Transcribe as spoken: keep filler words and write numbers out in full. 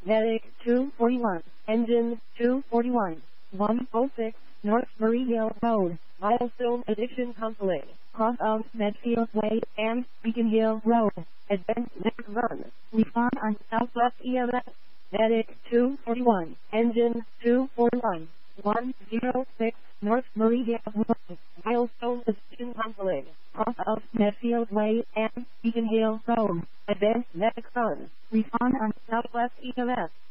Medic two forty-one, Engine two forty-one, one oh six, North Murray Hill Road, Milestone Addiction Counseling, cross of Medfield Way and Beacon Hill Road, Advanced Medic Run, respond on Southwest E M S, Medic two forty-one, Engine two forty-one, one oh six, North Murray Hill Road, Milestone Addiction Counseling, cross of Medfield Way and Beacon Hill Road, Advanced Medic Run, respond on Southwest E M S.